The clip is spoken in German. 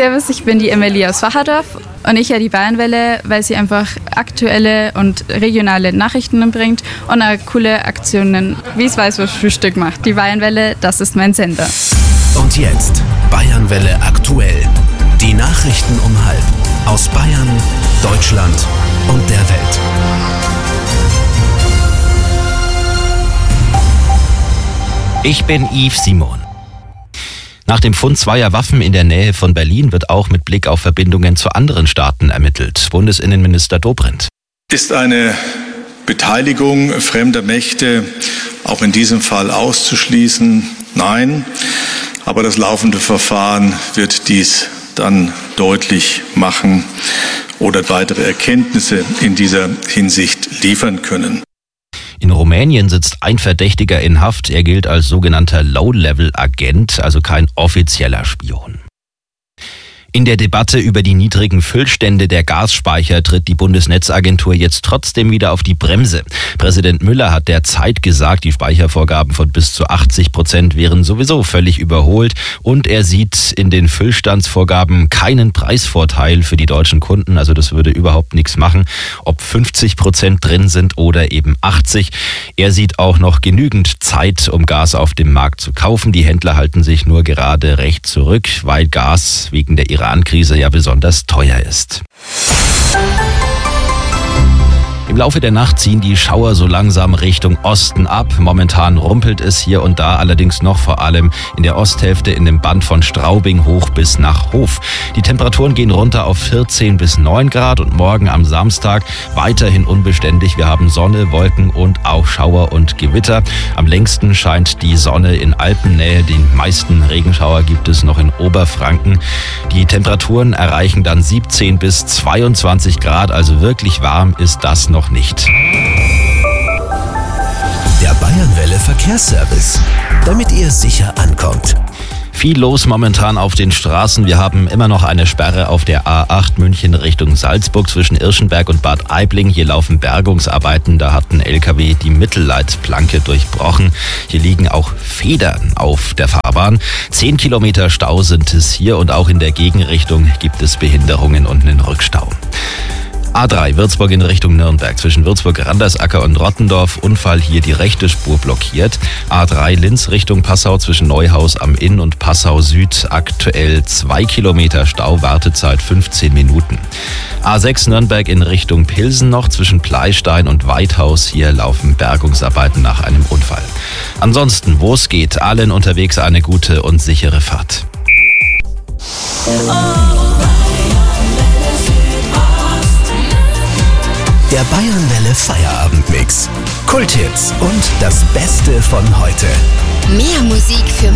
Servus, ich bin die Emily aus Wacherdorf und ich höre die Bayernwelle, weil sie einfach aktuelle und regionale Nachrichten bringt und auch coole Aktionen, wie es weiß, was Frühstück macht. Die Bayernwelle, das ist mein Sender. Und jetzt Bayernwelle aktuell. Die Nachrichten um 12:30 aus Bayern, Deutschland und der Welt. Ich bin Yves Simon. Nach dem Fund zweier Waffen in der Nähe von Berlin wird auch mit Blick auf Verbindungen zu anderen Staaten ermittelt. Bundesinnenminister Dobrindt. Ist eine Beteiligung fremder Mächte auch in diesem Fall auszuschließen? Nein. Aber das laufende Verfahren wird dies dann deutlich machen oder weitere Erkenntnisse in dieser Hinsicht liefern können. In Rumänien sitzt ein Verdächtiger in Haft. Er gilt als sogenannter Low-Level-Agent, also kein offizieller Spion. In der Debatte über die niedrigen Füllstände der Gasspeicher tritt die Bundesnetzagentur jetzt trotzdem wieder auf die Bremse. Präsident Müller hat der Zeit gesagt, die Speichervorgaben von bis zu 80% wären sowieso völlig überholt. Und er sieht in den Füllstandsvorgaben keinen Preisvorteil für die deutschen Kunden. Also das würde überhaupt nichts machen, ob 50% drin sind oder eben 80%. Er sieht auch noch genügend Zeit, um Gas auf dem Markt zu kaufen. Die Händler halten sich nur gerade recht zurück, weil Gas wegen der Iran-Krise ja besonders teuer ist. Im Laufe der Nacht ziehen die Schauer so langsam Richtung Osten ab. Momentan rumpelt es hier und da allerdings noch, vor allem in der Osthälfte in dem Band von Straubing hoch bis nach Hof. Die Temperaturen gehen runter auf 14 bis 9 Grad und morgen am Samstag weiterhin unbeständig. Wir haben Sonne, Wolken und auch Schauer und Gewitter. Am längsten scheint die Sonne in Alpennähe. Die meisten Regenschauer gibt es noch in Oberfranken. Die Temperaturen erreichen dann 17 bis 22 Grad, also wirklich warm ist das noch nicht. Der Bayernwelle Verkehrsservice, damit ihr sicher ankommt. Viel los momentan auf den Straßen. Wir haben immer noch eine Sperre auf der A8 München Richtung Salzburg zwischen Irschenberg und Bad Aibling. Hier laufen Bergungsarbeiten. Da hat ein LKW die Mittelleitplanke durchbrochen. Hier liegen auch Federn auf der Fahrbahn. 10 Kilometer Stau sind es hier und auch in der Gegenrichtung gibt es Behinderungen und einen Rückstau. A3 Würzburg in Richtung Nürnberg zwischen Würzburg-Randersacker und Rottendorf. Unfall, hier die rechte Spur blockiert. A3 Linz Richtung Passau zwischen Neuhaus am Inn und Passau Süd. Aktuell 2 Kilometer Stau, Wartezeit 15 Minuten. A6 Nürnberg in Richtung Pilsen noch zwischen Pleistein und Weithaus. Hier laufen Bergungsarbeiten nach einem Unfall. Ansonsten, wo es geht, allen unterwegs eine gute und sichere Fahrt. Der Bayernwelle Feierabendmix. Kulthits und das Beste von heute. Mehr Musik für